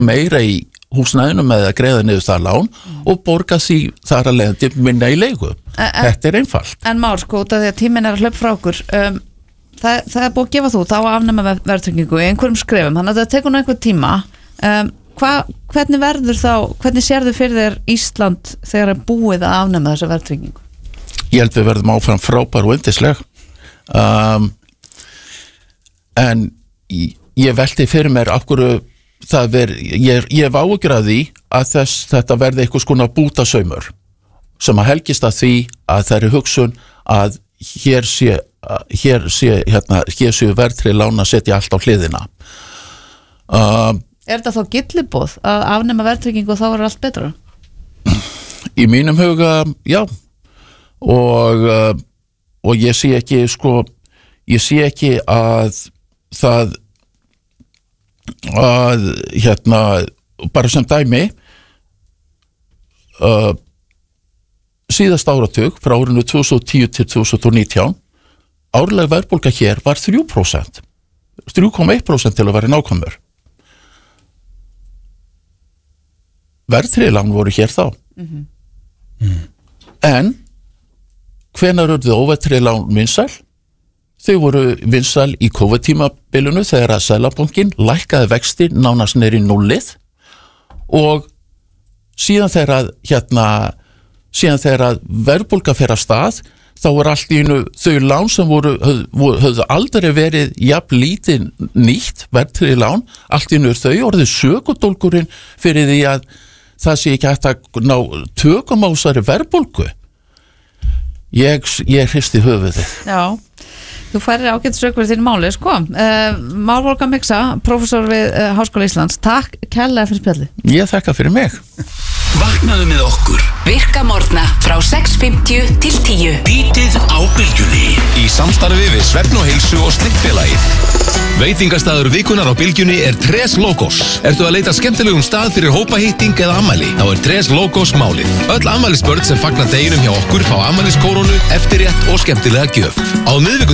meira í húsnæðinu með að greiða niður það lán og borga því þar að leiðandi minna í leigu. Þetta einfalt. En Már, sko, út af því að tíminn að hlaupa frá okkur, það búið að gefa þú, þá að afnema verðtryggingu í einhverjum skrefum, þannig að það tekur einhver tíma. Hvernig verður þá, hvernig sérðu fyrir þér Ísland þegar er búið að afnema þessa verðtryggingu? Ég held við verðum áfram frábær og yndisleg. En ég velti fyrir mér af hverju ég hef áhyggjur af því að þetta verði eitthvað skona bútasaumur sem að helgist að því að það er hugsun að hér séu verðtryggð lán að setja allt á hliðina. Er þetta þá gylliboð að afnema verðtryggingu og þá er allt betra? Í mínum huga, já. Og ég sé ekki að það bara sem dæmi síðast áratug frá árinu 2010 til 2019 árleg verðbólga hér var 3%, 3,1% til að vera nákvæmur. Verðtryggð lán voru hér þá. En hvenær urðu óverðtryggð lán vinsæl? Þau voru vinsæl í COVID-tímabilinu þegar að Seðlabankinn lækkaði vexti nánast niður í núllið og síðan þegar að verðbólga fer af stað þá voru allt í einu þau lán sem höfðu aldrei verið jafn lítið nýtt verðtryggð lán, allt í einu þau orðið sökudólgurinn fyrir því að það sé ekki hægt að ná tökum á þessari verðbólgu. Ég hristi höfuðið. Já. Þú færir ágætisrök fyrir þínu máli, sko. Már Volkan Miksa, prófessor við Háskóla Íslands. Takk kærlega fyrir spjalli. Ég þakka fyrir mig. Vaknaðu með okkur. Virka morgna frá 6:50 til 10. Bítið á Bylgjunni. Í samstarfi við Svefn og heilsu og Slikkfélagið. Veitingastaður vikunar á Bylgjunni er Tres Logos. Ertu að leita skemmtilegum stað fyrir hópahitting eða afmæli? Þá er Tres Logos málið. Öll afmælisbörn sem fagna deginum hjá okkur fá afmæliskórónu, eftirrétt og skemmtilega gjöf. Á miðvikudag